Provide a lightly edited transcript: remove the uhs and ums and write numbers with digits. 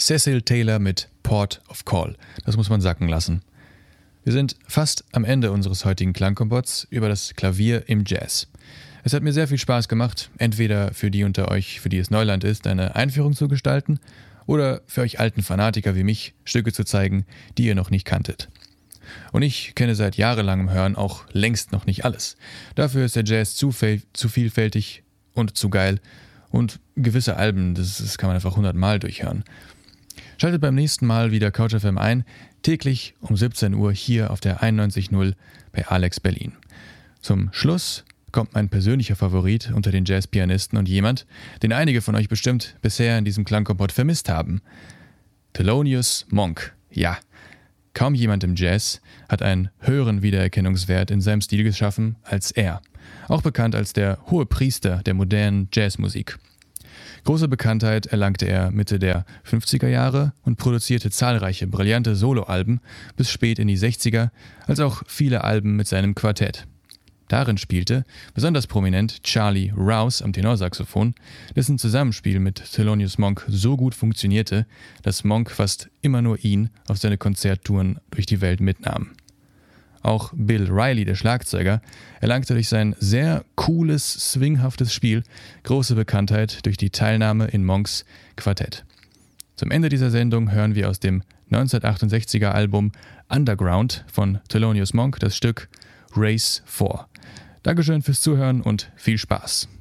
Cecil Taylor mit Port of Call. Das muss man sacken lassen. Wir sind fast am Ende unseres heutigen Klangkompotts über das Klavier im Jazz. Es hat mir sehr viel Spaß gemacht, entweder für die unter euch, für die es Neuland ist, eine Einführung zu gestalten oder für euch alten Fanatiker wie mich Stücke zu zeigen, die ihr noch nicht kanntet. Und ich kenne seit jahrelangem Hören auch längst noch nicht alles. Dafür ist der Jazz zu vielfältig und zu geil. Und gewisse Alben, das kann man einfach 100 Mal durchhören. Schaltet beim nächsten Mal wieder Couch FM ein, täglich um 17 Uhr hier auf der 91.0 bei Alex Berlin. Zum Schluss kommt mein persönlicher Favorit unter den Jazzpianisten und jemand, den einige von euch bestimmt bisher in diesem Klangkompott vermisst haben. Thelonious Monk. Ja, kaum jemand im Jazz hat einen höheren Wiedererkennungswert in seinem Stil geschaffen als er. Auch bekannt als der hohe Priester der modernen Jazzmusik. Große Bekanntheit erlangte er Mitte der 50er Jahre und produzierte zahlreiche brillante Soloalben bis spät in die 60er, als auch viele Alben mit seinem Quartett. Darin spielte besonders prominent Charlie Rouse am Tenorsaxophon, dessen Zusammenspiel mit Thelonious Monk so gut funktionierte, dass Monk fast immer nur ihn auf seine Konzerttouren durch die Welt mitnahm. Auch Bill Riley, der Schlagzeuger, erlangte durch sein sehr cooles, swinghaftes Spiel große Bekanntheit durch die Teilnahme in Monks Quartett. Zum Ende dieser Sendung hören wir aus dem 1968er Album Underground von Thelonious Monk das Stück Race 4. Dankeschön fürs Zuhören und viel Spaß.